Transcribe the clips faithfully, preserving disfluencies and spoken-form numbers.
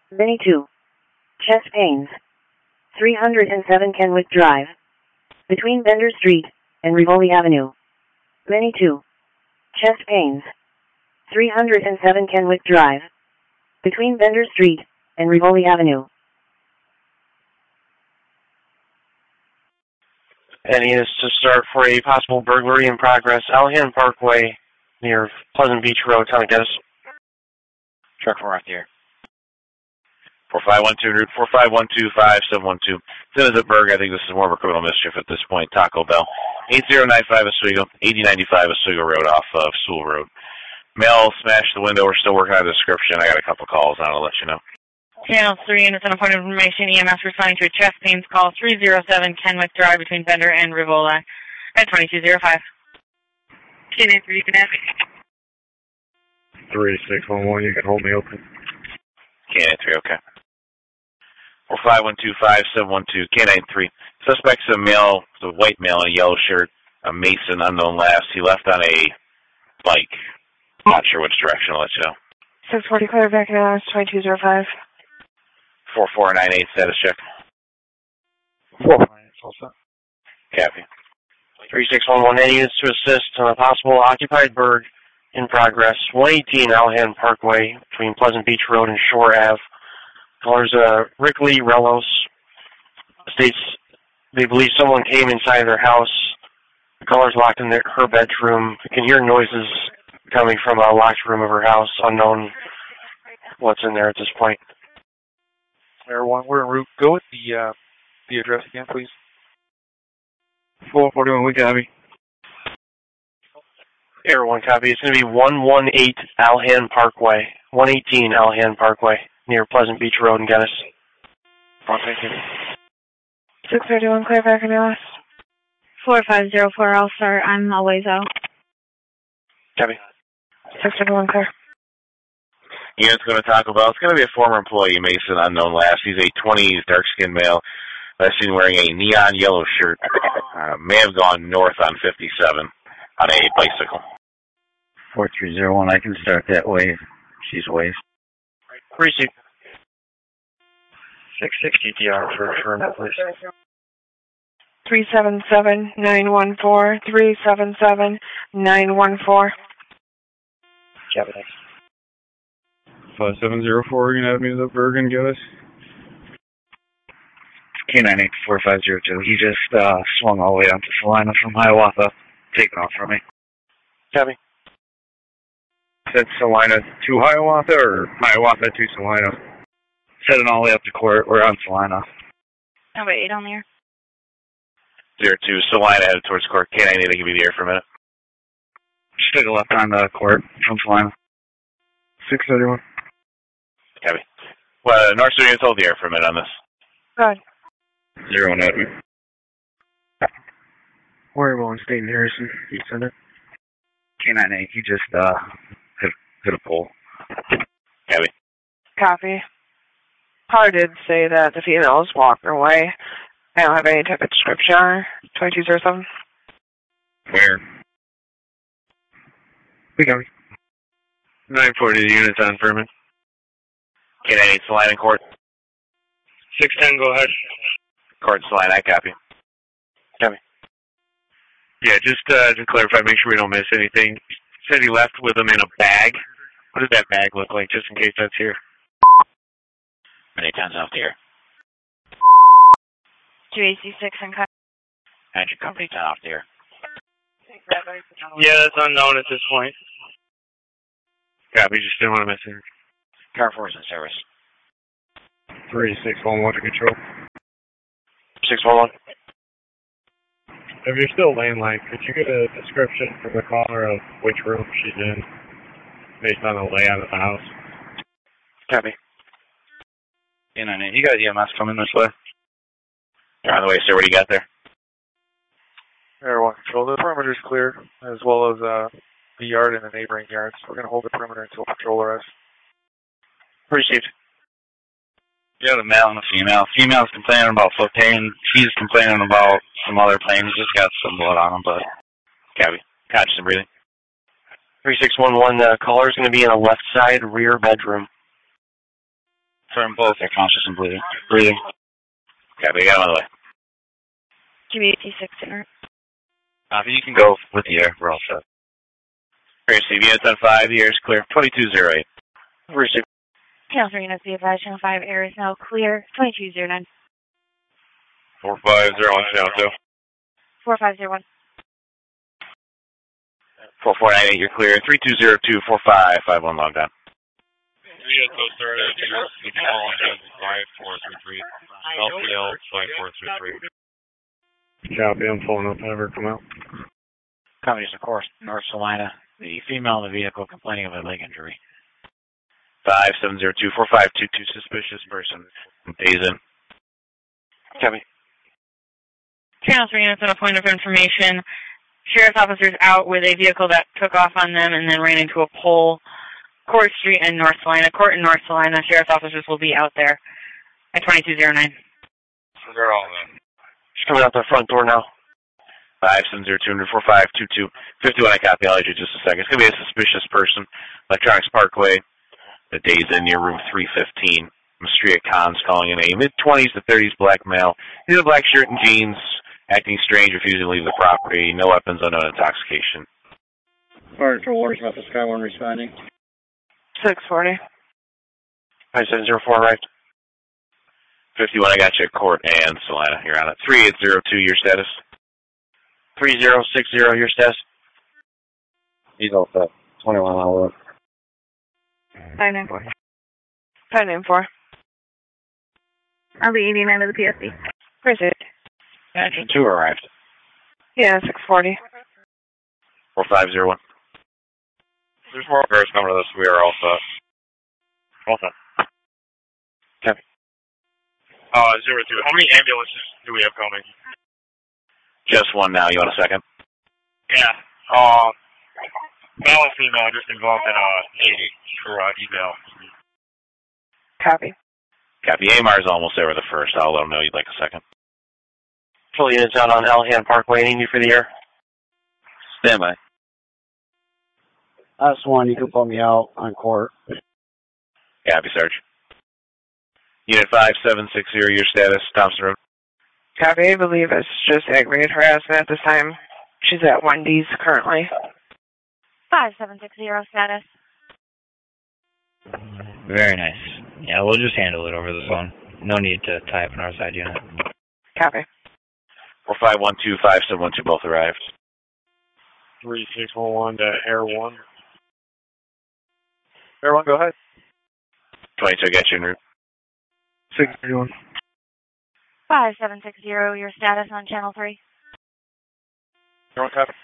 Benny two. Chest pains. three hundred seven Kenwick Drive. Between Bender Street and Rivoli Avenue. Benny two. Chest pains. three hundred seven Kenwick Drive. Between Bender Street and Rivoli Avenue. Any is to start for a possible burglary in progress. Alhan Parkway near Pleasant Beach Road, Town of Geddes. Truck four out there. four five one two, route four five one two, five seven one two. As soon as it Berg, I think this is more of a criminal mischief at this point. Taco Bell. eight zero nine five Oswego, eighty ninety-five Oswego Road off of Sewell Road. Male smashed the window. We're still working on the description. I got a couple calls. I'll let you know. Channel three, and it's an point of information. E M S responding to a chest pains call, three zero seven Kenwick Drive between Bender and Rivola at twenty-two oh five. K nine three, you can have three six one one, you can hold me open. K nine three, okay. four five one two, five seven one two, K nine three. Suspect's a male, a white male in a yellow shirt, a Mason, unknown last. He left on a bike. Not sure which direction. I'll let you know. six forty, clear back now, twenty-two oh five. four four nine eight, status check. four four nine eight, all set. Copy. three six one one, any units to assist on a possible occupied Berg in progress. one eighteen Alhan Parkway between Pleasant Beach Road and Shore Ave. Callers uh, Rick Lee Relos states they believe someone came inside their house. The caller's locked in their, her bedroom. You can hear noises coming from a locked room of her house. Unknown what's in there at this point. Air one, we're en route. Go with the uh, the address again, please. four forty-one, we got me. Air one copy. It's going to be one eighteen Alhan Parkway. one eighteen Alhan Parkway near Pleasant Beach Road in Geddes. Oh, thank you. six thirty-one, clear back in Dallas. four five zero four, I'll start. I'm always out. Copy. six thirty-one, clear. Unit's going to Taco Bell. It's going to be a former employee, Mason, unknown last. He's a twenties, dark-skinned male. I've seen wearing a neon yellow shirt. Uh, may have gone north on fifty-seven on a bicycle. four three zero one, I can start that way. She's waste. Receipt. six sixty T R for for that, please. three seven seven, nine one four, three seven seven, nine one four. Copy, thanks. five seven zero four, you're going to have me to the Bergen, get us? K nine eight four five zero two. He just uh, swung all the way onto Salina from Hiawatha, taking off from me. Copy. Said Salina to Hiawatha or Hiawatha to Salina? Set it all the way up to court. We're on Salina. Number eight on there. Zero two, Salina headed towards court. K nine eight, I'll give you the air for a minute. Just took a left on the court from Salina. six thirty-one. Copy. Well, North Studio, hold the air for a minute on this. Good. Zero one Edwin. Warrior and State and Harrison, you send it? K nine eight, he just uh, hit, hit a pole. Copy. Copy. Caller did say that the female is walking away. I don't have any type of description on her. twenty-two oh seven. Where? We got me. nine forty, the unit's on Furman. K nine eight, Salina in court. six ten, go ahead. Court Salina, I copy. Copy. Yeah, just uh, to clarify, make sure we don't miss anything. Said he left with him in a bag. What does that bag look like, just in case that's here? Many times off the air. two A C six and cut. Engine company, ten off the air. Yeah, that's unknown at this point. Copy, just didn't want to miss it. Car force in service. three six one one to control. six one one. If you're still landline, could you get a description from the caller of which room she's in based on the layout of the house? Copy. K nine eight, you got E M S coming this way. You're on the way, sir. What do you got there? Air one control. The perimeter's clear, as well as uh, the yard and the neighboring yards. We're going to hold the perimeter until patrol arrives. Received. You got a male and a female. Female's complaining about foot pain. She's complaining about some other pain. Just got some blood on him, but... Copy. Conscious and breathing. three six one one, the caller's going to be in a left side rear bedroom. confirm both are conscious and breathing. Breathing. Copy, got him on the way. G B T six center. Copy, you can go with the air. We're all set. Receive units on five, the air is clear. twenty-two oh eight. Receive. Channel three units, be advised, Channel five air is now clear. twenty-two oh nine. four five zero one, Channel two. four five zero one. four four nine eight, you're clear. three two zero two four five five one logged on. three eight zero thirty, five four three three. L P L five four three three. Copy, I'm pulling up, have her come out. Companies, of course, North Salina. The female in the vehicle complaining of a leg injury. five seven zero two four five two two, suspicious person. Days in. Copy. Channel three units on a point of information. Sheriff's officers out with a vehicle that took off on them and then ran into a pole. Court Street and North Salina. Court in North Salina. Sheriff's officers will be out there at twenty-two oh nine. So they're all in. She's coming out the front door now. five seven zero two four five two two. fifty-one, I copy. I'll let you just a second. It's going to be a suspicious person. Electronics Parkway. The Days in near room three fifteen. Mastria Khan's calling in a mid-twenties to thirties black male. He's in a black shirt and jeans. Acting strange, refusing to leave the property. No weapons, unknown intoxication. Alright, for Waters, about the Sky One responding. six forty. five seven zero four arrived. fifty-one, I got you at Court and Salina. You're on it. three eight zero two, your status? three zero six zero, your status? He's all set. twenty-one mile road. five nine four. five nine four. I'll be eighty-nine to the P S D. Proceed. Engine two arrived. Yeah, six forty. four five zero one. There's more cars coming to this. We are all set. All set. Copy. Uh, zero two. How many ambulances do we have coming? Just one now. You want a second? Yeah. Uh, male and female just involved in uh, eighty for uh, eval. Copy. Copy. Amar's almost there with the first. I'll let him know you'd like a second. Full units out on Elhan Parkway. Need you for the air? Stand by. That's one, you can put me out on Court. Copy, Sarge. Unit five seven six zero, your status, Thompson Road. Copy. I believe it's just aggravated harassment at this time. She's at Wendy's currently. five seven six zero status. Very nice. Yeah, we'll just handle it over the phone. No need to tie up an R side unit. Copy. four five one two five seven one two, both arrived. three six one one to Air one. Air one, go ahead. twenty-two, got you en route. six thirty-one. five seven six zero, your status on Channel three. Air one, copy.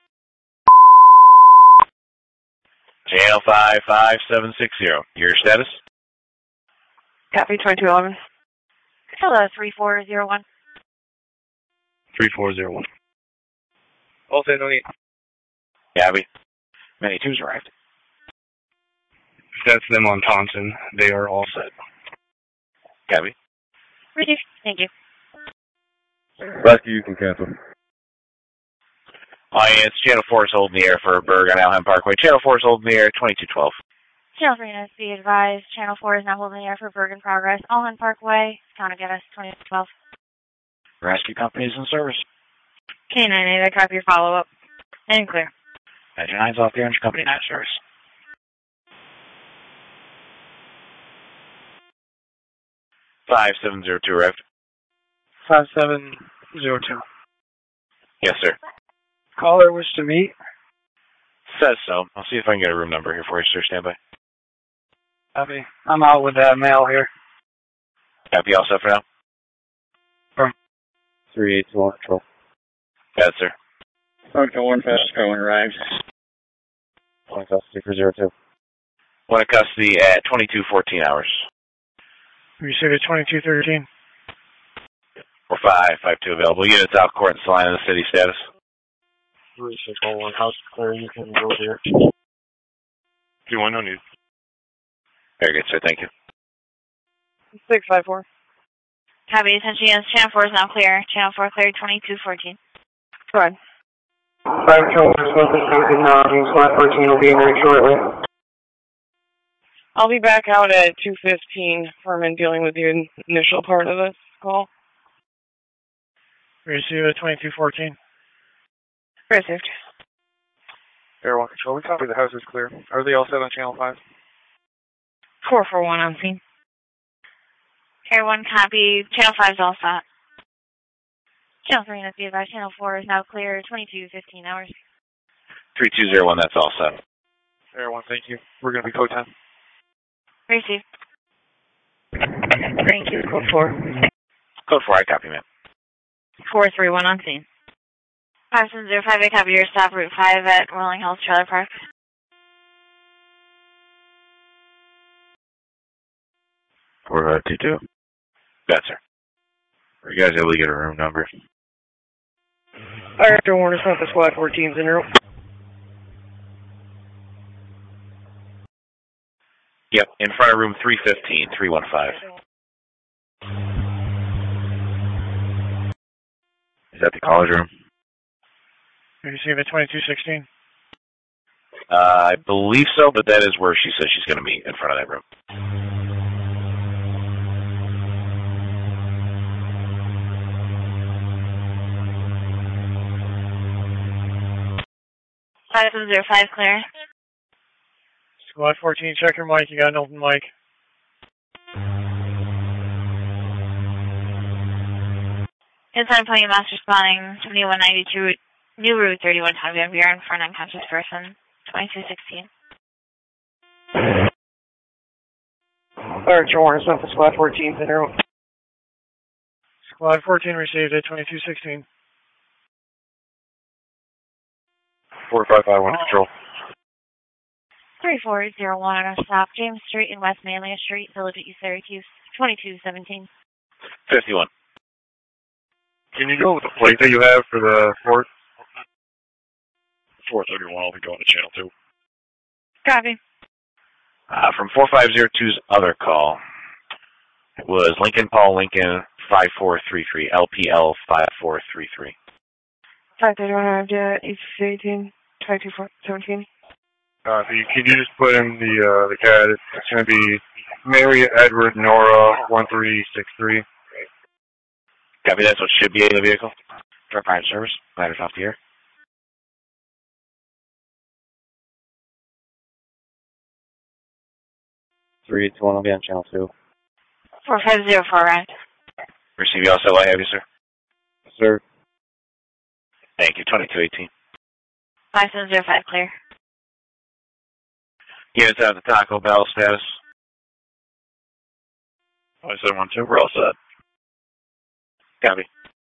Channel five five seven six zero, your status? Copy, twenty-two eleven. Hello, three four zero one. three four zero one. All set, no need. Copy. Many twos arrived. That's them on Thompson. They are all set. Copy. Received. Thank you. Rescue, you can cancel. Audience, Channel four is holding the air for Berg on Alham Parkway. Channel four is holding the air, twenty-two twelve. Channel three units, be advised. Channel four is now holding the air for Bergen Progress. Allen Parkway. Count again us, twenty-two twelve. Rescue companies in service. K nine eight, I copy your follow-up. And clear. Engine nine's off the Orange Company nine service. five seven zero two arrived. five seven zero two. Yes, sir. Caller wish to meet? Says so. I'll see if I can get a room number here for you, sir. Stand by. Copy. I'm out with that mail here. Copy, all set for now? three eight two one, control. Yes, sir. Okay, one fast car when arrived. One custody for zero two. One in custody at twenty-two fourteen hours. Received at twenty-two thirteen. Or five five two available. Units out court and Salina, the city status. three six one one, house clear, you can go here. Do one, no need. Very good, sir. Thank you. six five four. Copy, attention units. Channel four is now clear. Channel four cleared, twenty-two fourteen. Go ahead. five Control, Smoke is taken now. Slot fourteen will be in there shortly. I'll be back out at two fifteen. Furman dealing with the initial part of this call. Receive at twenty-two fourteen. Received. Air one Control, we copy the house is clear. Are they all set on channel five? four four one on scene. Air one copy. Channel five is all set. Channel three, let's be advised. Channel four is now clear. twenty-two fifteen hours. three two zero one, that's all set. Air one, thank you. We're going to be code ten. Receive. Thank you. Code four. Code four, I copy, ma'am. four three one on scene. five seven zero five, I copy your stop Route five at Rolling Hills Trailer Park. four five two two. Yes, sir. Are you guys able to get a room number? Director Warner Smith, the squad fourteen's in route. Yep, in front of room three fifteen, three one five. Is that the college room? Receive at twenty-two sixteen. Uh, I believe so, but that is where she says she's going to meet, in front of that room. five seven zero five, clear. Squad fourteen, check your mic. You got an open mic. Inside Pony Master spawning seventy-one ninety-two, new route thirty-one, time to be in for an unconscious person, twenty-two sixteen. Director Warner Smith, the squad fourteen's in route. Squad fourteen received at twenty-two sixteen. four five five one Control. three four zero one on our stop, James Street and West Manlia Street, Village at East Syracuse, twenty-two seventeen. fifty-one. Can you go with the plate that you have for the fourth? four thirty-one, I'll be going to channel two. Copy. Uh, from four five zero two's other call, it was Lincoln Paul Lincoln five four three three, L P L five four three three. five thirty-one arrived at East eighteen, twenty-two seventeen. Uh, so you, can you just put in the uh, the C A D? It's going to be Mary Edward Nora one three six three. Copy, that's what should be in the vehicle. Truck private service, ladder's off the air. three two one, I'll be on channel two. four five zero four arrived. Receive you also, I have you, sir. Sir. Thank you, twenty-two eighteen. five seven zero five, clear. Units out of the Taco Bell status. five seven one two, we're all set. Copy.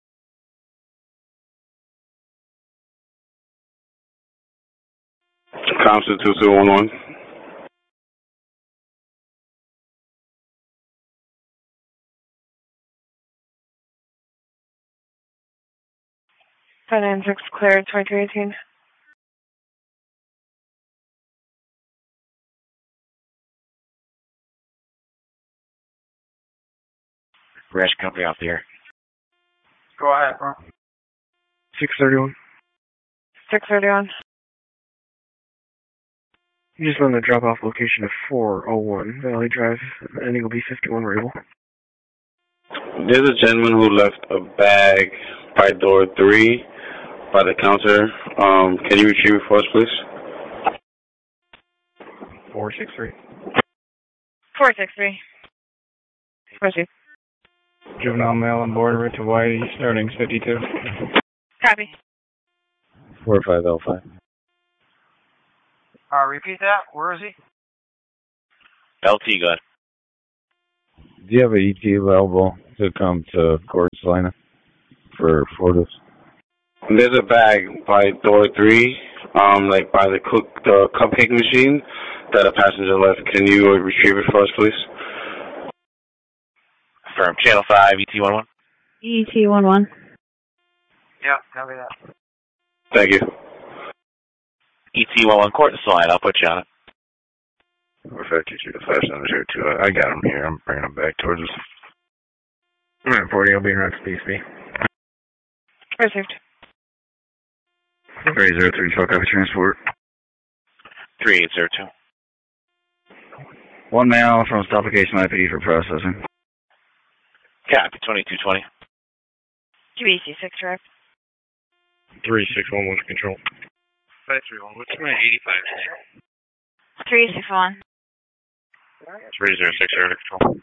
Thompson two two one one. five nine six, clear, twenty-two eighteen. Rash company off the air. Go ahead, bro. six thirty-one. six thirty-one. You just on the drop-off location of four oh one Valley Drive, ending will be fifty-one Rabel. There's a gentleman who left a bag by door three by the counter. Um, can you retrieve it for us, please? four six three. four six three. Proceed. Juvenile male on board, route to Whitey, starting fifty-two. Copy. four five L five. Uh, repeat that. Where is he? L T, go ahead. Do you have an E T available to come to Gordon Salina for photos? There's a bag by door three, um, like by the cook, the cupcake machine that a passenger left. Can you uh, retrieve it for us, please? From Channel five, E T one one. E T one one. Yeah, copy that. Thank you. E T one one, Gordon Salina, I'll put you on it. Or if I teach you the five seven zero two, I got him here. I'm bringing him back towards us. Alright, forty, I'll be in route to P S B. Received. three zero three, twelve, copy transport. three eight zero two. One male from South Location I P D for processing. Copy, twenty-two twenty. Q B C six Drive. three six one one control. five three one, what's my eighty-five name? three six one. three zero six zero to control.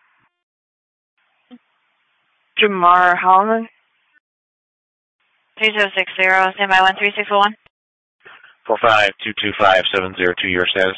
Jamar Holloman. three zero six zero, stand by one three six one. four five two two five seven zero two, your status.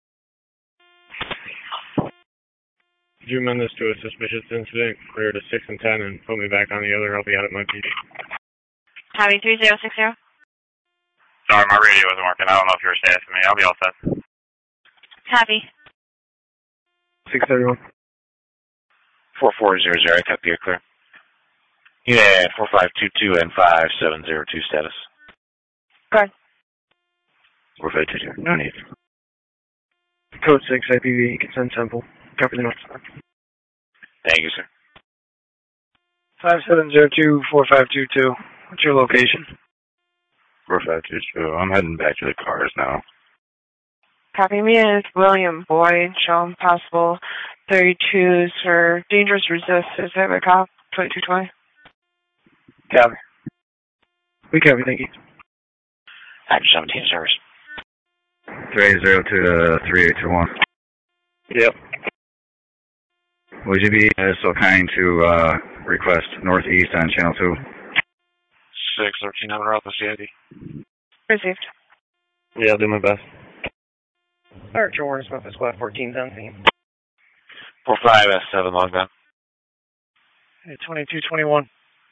Could you amend this to a suspicious incident, clear to six and ten, and put me back on the other? I'll be out at my P D. Copy, three zero six zero. Sorry, my radio wasn't working. I don't know if you're staff for me. I'll be all set. Copy. six thirty-one. four four zero zero, copy, you're clear. Yeah, four five two two and five seven zero two status. Good. four five two two, no need. Code six I P V, consent sample. Copy the notes. Thank you, sir. five seven zero two four five two two. What's your location? four five two two. I'm heading back to the cars now. Copy me as William Boyd. Show him possible thirty-twos for dangerous resist. Is that my cop? twenty-two twenty. Copy. We copy, thank you. Action seventeen service. three eight zero two to three eight two one. Yep. Would you be uh, so kind to uh, request northeast on channel two? six thirteen, I'm out the C I D. Received. Yeah, I'll do my best. Archer Warren Smith is squad fourteen, down scene. four five S seven, log down. Hey, twenty-two twenty-one.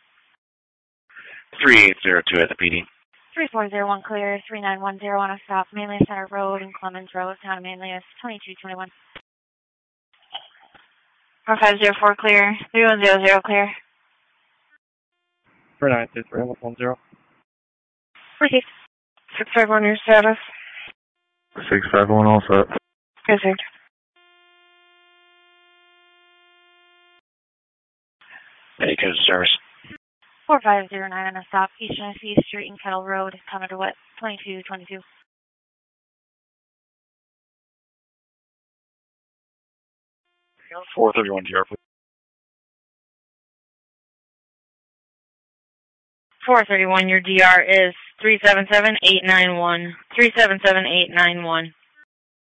three eight zero two at the P D. three four zero one clear, three nine one zero on a stop, Manlius Center Road and Clemens Road, town of Manlius, twenty-two twenty-one. four five zero four clear, three one zero zero clear. four nine two three one zero. Received. six five one, your status. six five one all set. Received. Any code service. four five zero nine on a stop, East Genesee Street and Kettle Road, Commodore Wet, twenty-two twenty-two. four thirty-one T R, please. four thirty-one, your D R is three seven seven eight nine one. three seven seven eight nine one.